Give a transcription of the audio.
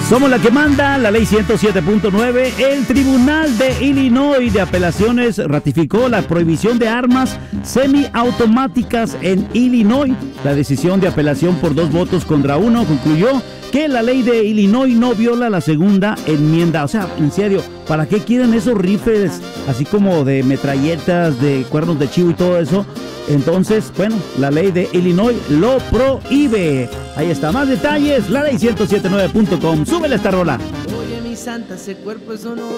Somos la que manda, la ley 107.9. El Tribunal de Illinois de Apelaciones ratificó la prohibición de armas semiautomáticas en Illinois. La decisión de apelación por 2 votos contra 1 concluyó que la ley de Illinois no viola la segunda enmienda. O sea, en serio, ¿para qué quieren esos rifles así como de metralletas, de cuernos de chivo y todo eso? Entonces, bueno, la ley de Illinois lo prohíbe. Ahí está, más detalles, la ley 1079.com. Súbele esta rola. Oye, mi santa, ese cuerpo es honor.